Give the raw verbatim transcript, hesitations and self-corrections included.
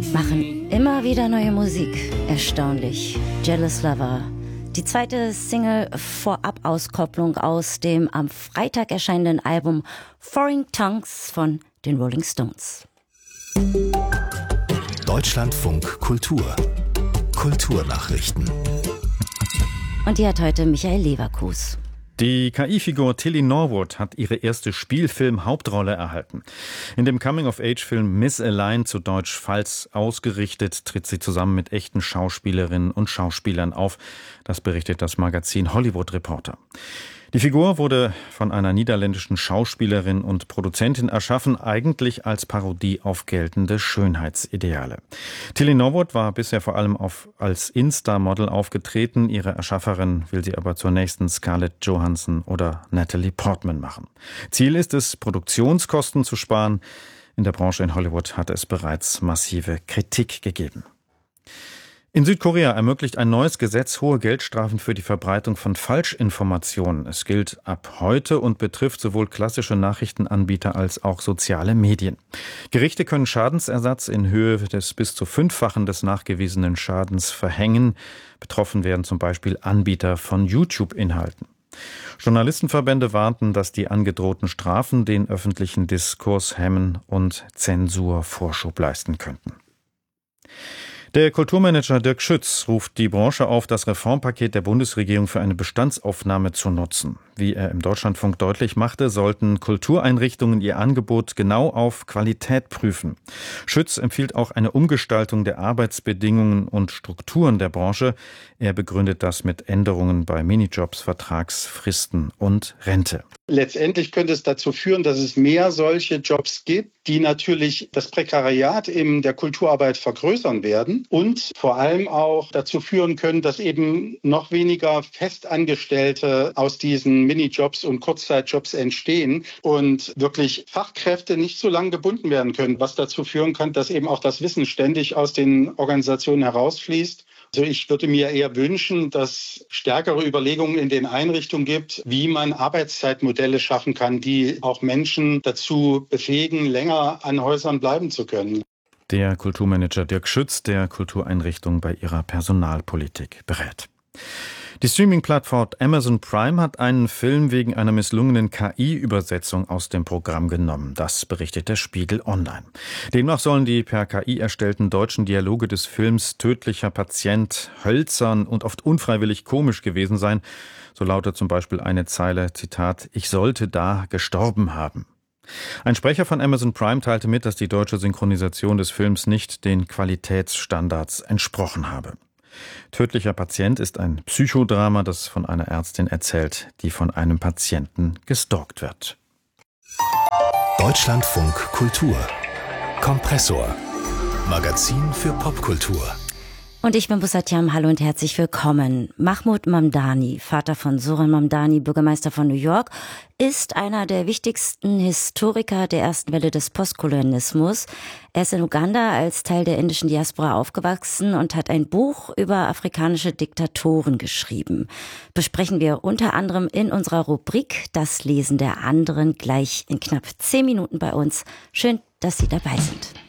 machen immer wieder neue Musik. Erstaunlich. Jealous Lover. Die zweite Single Vorab-Auskopplung aus dem am Freitag erscheinenden Album Foreign Tongues von den Rolling Stones. Deutschlandfunk Kultur. Kulturnachrichten. Und die hat heute Michael Leverkus. Die K I-Figur Tilly Norwood hat ihre erste Spielfilm-Hauptrolle erhalten. In dem Coming-of-Age-Film Miss Align, zu Deutsch Falls ausgerichtet, tritt sie zusammen mit echten Schauspielerinnen und Schauspielern auf. Das berichtet das Magazin Hollywood Reporter. Die Figur wurde von einer niederländischen Schauspielerin und Produzentin erschaffen, eigentlich als Parodie auf geltende Schönheitsideale. Tilly Norwood war bisher vor allem auf, als Insta-Model aufgetreten. Ihre Erschafferin will sie aber zur nächsten Scarlett Johansson oder Natalie Portman machen. Ziel ist es, Produktionskosten zu sparen. In der Branche in Hollywood hat es bereits massive Kritik gegeben. In Südkorea ermöglicht ein neues Gesetz hohe Geldstrafen für die Verbreitung von Falschinformationen. Es gilt ab heute und betrifft sowohl klassische Nachrichtenanbieter als auch soziale Medien. Gerichte können Schadensersatz in Höhe des bis zu fünffachen des nachgewiesenen Schadens verhängen. Betroffen werden zum Beispiel Anbieter von YouTube-Inhalten. Journalistenverbände warnten, dass die angedrohten Strafen den öffentlichen Diskurs hemmen und Zensur Vorschub leisten könnten. Der Kulturmanager Dirk Schütz ruft die Branche auf, das Reformpaket der Bundesregierung für eine Bestandsaufnahme zu nutzen. Wie er im Deutschlandfunk deutlich machte, sollten Kultureinrichtungen ihr Angebot genau auf Qualität prüfen. Schütz empfiehlt auch eine Umgestaltung der Arbeitsbedingungen und Strukturen der Branche. Er begründet das mit Änderungen bei Minijobs, Vertragsfristen und Rente. Letztendlich könnte es dazu führen, dass es mehr solche Jobs gibt, die natürlich das Prekariat in der Kulturarbeit vergrößern werden und vor allem auch dazu führen können, dass eben noch weniger Festangestellte aus diesen Minijobs und Kurzzeitjobs entstehen und wirklich Fachkräfte nicht so lange gebunden werden können, was dazu führen kann, dass eben auch das Wissen ständig aus den Organisationen herausfließt. Also ich würde mir eher wünschen, dass stärkere Überlegungen in den Einrichtungen gibt, wie man Arbeitszeitmodelle schaffen kann, die auch Menschen dazu befähigen, länger an Häusern bleiben zu können. Der Kulturmanager Dirk Schütz, der Kultureinrichtung bei ihrer Personalpolitik berät. Die Streaming-Plattform Amazon Prime hat einen Film wegen einer misslungenen K I-Übersetzung aus dem Programm genommen. Das berichtet der Spiegel Online. Demnach sollen die per K I erstellten deutschen Dialoge des Films Tödlicher Patient hölzern und oft unfreiwillig komisch gewesen sein. So lautet zum Beispiel eine Zeile, Zitat, ich sollte da gestorben haben. Ein Sprecher von Amazon Prime teilte mit, dass die deutsche Synchronisation des Films nicht den Qualitätsstandards entsprochen habe. Tödlicher Patient ist ein Psychodrama, das von einer Ärztin erzählt, die von einem Patienten gestalkt wird. Deutschlandfunk Kultur. Kompressor. Magazin für Popkultur. Und ich bin Bussatiam, hallo und herzlich willkommen. Mahmoud Mamdani, Vater von Zoran Mamdani, Bürgermeister von New York, ist einer der wichtigsten Historiker der ersten Welle des Postkolonialismus. Er ist in Uganda als Teil der indischen Diaspora aufgewachsen und hat ein Buch über afrikanische Diktatoren geschrieben. Besprechen wir unter anderem in unserer Rubrik Das Lesen der anderen gleich in knapp zehn Minuten bei uns. Schön, dass Sie dabei sind.